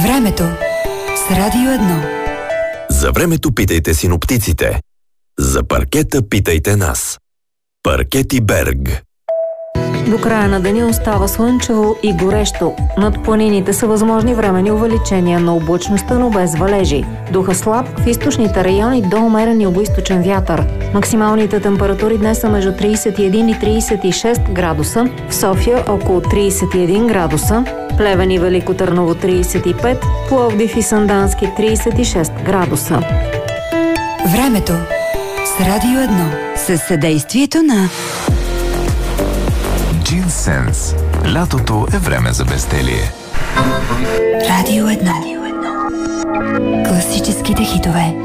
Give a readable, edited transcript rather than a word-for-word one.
Времето с Радио 1. За времето питайте синоптиците. За паркета питайте нас. Паркети Берг. До края на деня остава слънчево и горещо. Над планините са възможни временни увеличения на облачността, но без валежи. Духа слаб в източните райони до умерен югоизточен вятър. Максималните температури днес са между 31 и 36 градуса. В София около 31 градуса. Плевен и Велико Търново 35, Пловдив и Сандански 36 градуса. Времето с Радио 1. Със съдействието на Джинсенс. Лятото е време за безделие. Радио 1. Класическите хитове.